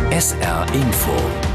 SR Info.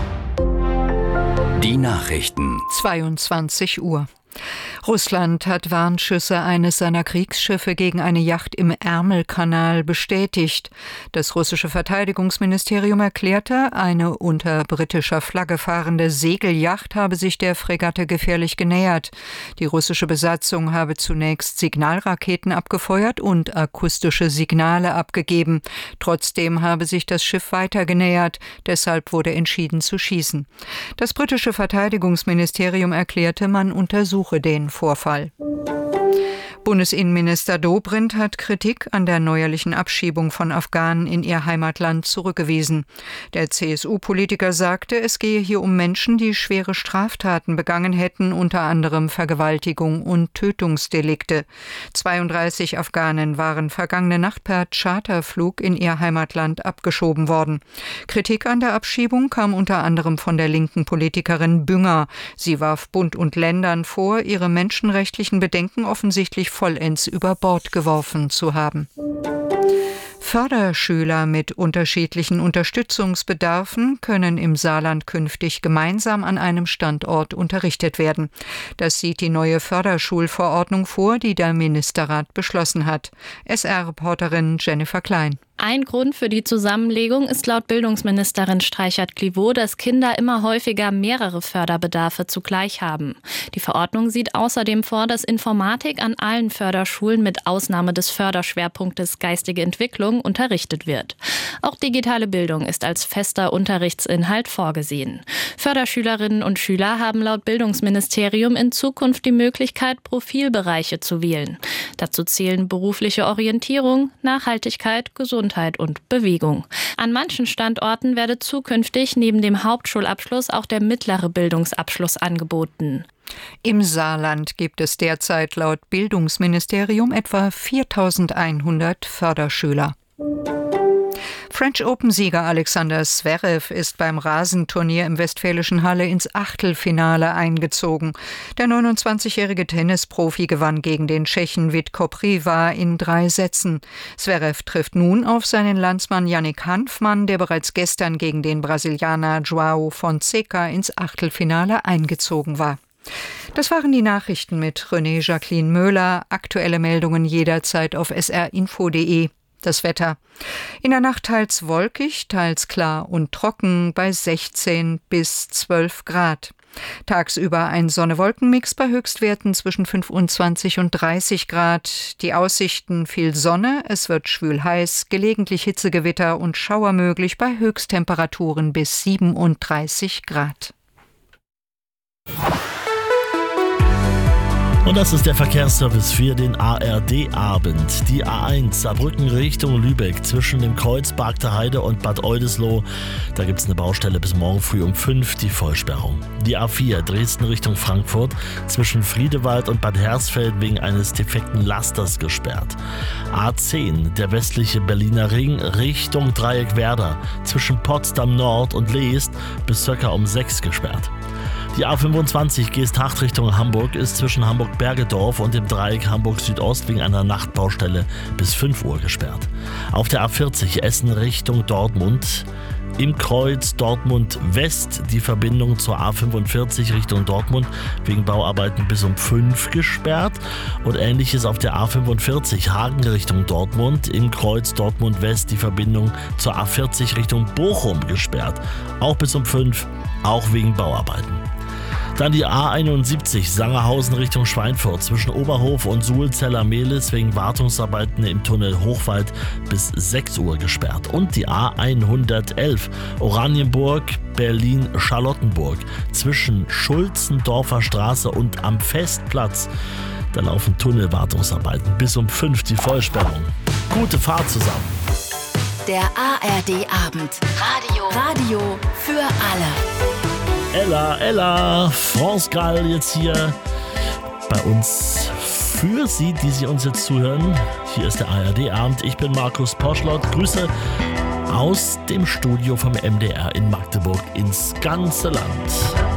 Die Nachrichten. 22 Uhr. Russland hat Warnschüsse eines seiner Kriegsschiffe gegen eine Yacht im Ärmelkanal bestätigt. Das russische Verteidigungsministerium erklärte, eine unter britischer Flagge fahrende Segelyacht habe sich der Fregatte gefährlich genähert. Die russische Besatzung habe zunächst Signalraketen abgefeuert und akustische Signale abgegeben. Trotzdem habe sich das Schiff weiter genähert. Deshalb wurde entschieden zu schießen. Das britische Verteidigungsministerium erklärte, man untersuche den Vorfall. Bundesinnenminister Dobrindt hat Kritik an der neuerlichen Abschiebung von Afghanen in ihr Heimatland zurückgewiesen. Der CSU-Politiker sagte, es gehe hier um Menschen, die schwere Straftaten begangen hätten, unter anderem Vergewaltigung und Tötungsdelikte. 32 Afghanen waren vergangene Nacht per Charterflug in ihr Heimatland abgeschoben worden. Kritik an der Abschiebung kam unter anderem von der linken Politikerin Bünger. Sie warf Bund und Ländern vor, ihre menschenrechtlichen Bedenken offensichtlich vollends über Bord geworfen zu haben. Förderschüler mit unterschiedlichen Unterstützungsbedarfen können im Saarland künftig gemeinsam an einem Standort unterrichtet werden. Das sieht die neue Förderschulverordnung vor, die der Ministerrat beschlossen hat. SR-Reporterin Jennifer Klein. Ein Grund für die Zusammenlegung ist laut Bildungsministerin Streichert-Clivaux, dass Kinder immer häufiger mehrere Förderbedarfe zugleich haben. Die Verordnung sieht außerdem vor, dass Informatik an allen Förderschulen mit Ausnahme des Förderschwerpunktes geistige Entwicklung unterrichtet wird. Auch digitale Bildung ist als fester Unterrichtsinhalt vorgesehen. Förderschülerinnen und Schüler haben laut Bildungsministerium in Zukunft die Möglichkeit, Profilbereiche zu wählen. Dazu zählen berufliche Orientierung, Nachhaltigkeit, Gesundheit und Bewegung. An manchen Standorten werde zukünftig neben dem Hauptschulabschluss auch der mittlere Bildungsabschluss angeboten. Im Saarland gibt es derzeit laut Bildungsministerium etwa 4.100 Förderschüler. French Open-Sieger Alexander Zverev ist beim Rasenturnier im Westfälischen Halle ins Achtelfinale eingezogen. Der 29-jährige Tennisprofi gewann gegen den Tschechen Vít Kopriva in 3 Sätzen. Zverev trifft nun auf seinen Landsmann Yannick Hanfmann, der bereits gestern gegen den Brasilianer João Fonseca ins Achtelfinale eingezogen war. Das waren die Nachrichten mit René Jacqueline Möhler. Aktuelle Meldungen jederzeit auf srinfo.de. Das Wetter. In der Nacht teils wolkig, teils klar und trocken bei 16 bis 12 Grad. Tagsüber ein Sonne-Wolken-Mix bei Höchstwerten zwischen 25 und 30 Grad. Die Aussichten: viel Sonne, es wird schwül heiß, gelegentlich Hitzegewitter und Schauer möglich bei Höchsttemperaturen bis 37 Grad. Und das ist der Verkehrsservice für den ARD-Abend. Die A1 Saarbrücken Richtung Lübeck zwischen dem Kreuz Bargter Heide und Bad Oldesloe. Da gibt es eine Baustelle bis morgen früh um 5, die Vollsperrung. Die A4 Dresden Richtung Frankfurt zwischen Friedewald und Bad Hersfeld wegen eines defekten Lasters gesperrt. A10 der westliche Berliner Ring Richtung Dreieck Werder zwischen Potsdam Nord und Leest bis ca. um 6 gesperrt. Die A25 Geesthacht Richtung Hamburg ist zwischen Hamburg-Bergedorf und dem Dreieck Hamburg-Südost wegen einer Nachtbaustelle bis 5 Uhr gesperrt. Auf der A40 Essen Richtung Dortmund im Kreuz Dortmund West die Verbindung zur A45 Richtung Dortmund wegen Bauarbeiten bis um 5 gesperrt und ähnliches auf der A45 Hagen Richtung Dortmund im Kreuz Dortmund West die Verbindung zur A40 Richtung Bochum gesperrt, auch bis um 5, auch wegen Bauarbeiten. Dann die A71 Sangerhausen Richtung Schweinfurt zwischen Oberhof und Suhlzeller-Mehlis wegen Wartungsarbeiten im Tunnel Hochwald bis 6 Uhr gesperrt. Und die A111 Oranienburg Berlin-Charlottenburg zwischen Schulzendorfer Straße und am Festplatz. Da laufen Tunnelwartungsarbeiten bis um 5 die Vollsperrung. Gute Fahrt zusammen. Der ARD-Abend. Radio für alle. Ella, France Gall jetzt hier bei uns für Sie, die Sie uns jetzt zuhören. Hier ist der ARD-Abend. Ich bin Markus Poschlott. Grüße aus dem Studio vom MDR in Magdeburg ins ganze Land.